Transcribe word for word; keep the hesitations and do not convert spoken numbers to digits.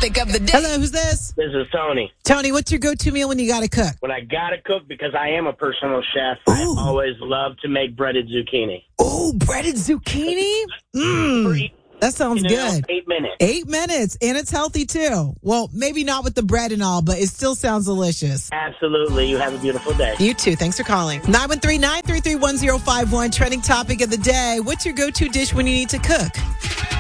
topic of the day. Hello, who's this? This is Tony. Tony, what's your go-to meal when you got to cook? When I gotta cook, because I am a personal chef, Ooh. I always love to make breaded zucchini. Oh, breaded zucchini? Mmm. That sounds You know, good. Eight minutes. Eight minutes, and it's healthy too. Well, maybe not with the bread and all, but it still sounds delicious. Absolutely. You have a beautiful day. You too. Thanks for calling. nine one three, nine three three, one zero five one. Trending topic of the day. What's your go-to dish when you need to cook?